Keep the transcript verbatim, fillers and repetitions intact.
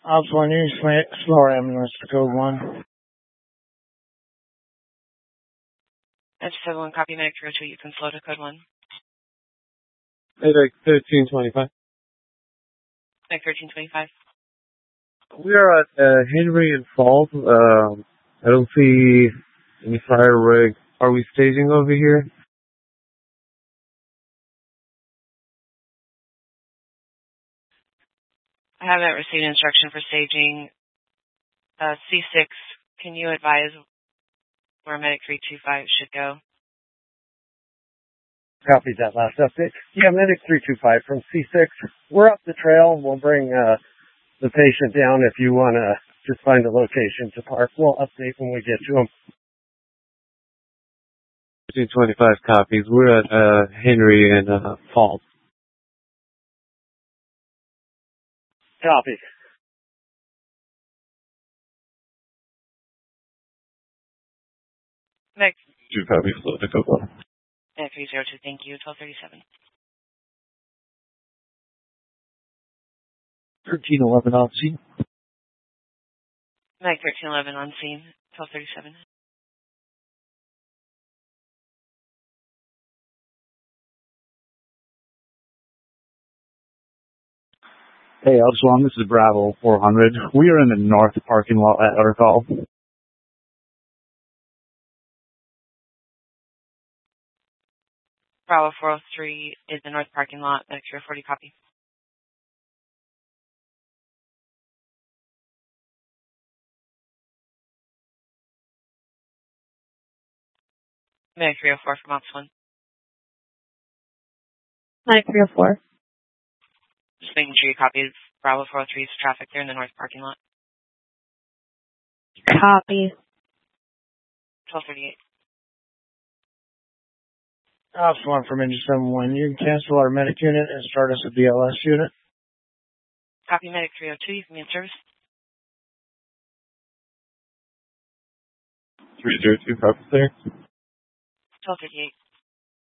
Ops one, you sl- slower ambulance to code one. That's seven one, copy medic three oh two, you can slow to code one. Medic thirteen twenty-five. Medic thirteen twenty-five. We are at uh, Henry and Falls. Um, I don't see any fire rig. Are we staging over here? I haven't received instruction for staging. Uh, C six, can you advise where medic three two five should go? Copies that last update. Yeah, medic three two five from C six. We're up the trail. We'll bring uh, the patient down if you want to just find a location to park. We'll update when we get to them. thirteen twenty-five copies. We're at uh, Henry and uh, Falls. Copy. Medic Two copies. Slow to code one. medic three oh two, thank you, twelve thirty-seven. thirteen eleven on scene. Medic thirteen eleven on scene, twelve thirty-seven. Hey, Absalom, this is Bravo four hundred. We are in the north parking lot at our call. Bravo four oh three is the north parking lot, medic three oh forty, copy. Medic three oh four from Ops one. Medic three oh four. Just making sure you copy Bravo four oh three's traffic there in the north parking lot. Copy. twelve thirty-eight. Ops one from engine seven one, you can cancel our medic unit and start us a B L S unit. Copy medic three oh two, you can be in service. three oh two copies there. twelve thirty-eight.